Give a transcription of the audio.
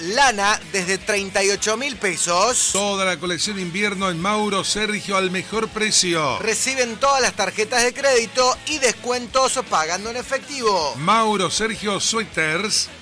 lana desde 38.000 pesos. Toda la colección invierno en Mauro Sergio al mejor precio. Reciben todas las tarjetas de crédito y descuentos pagando en efectivo. Mauro Sergio Suéteres.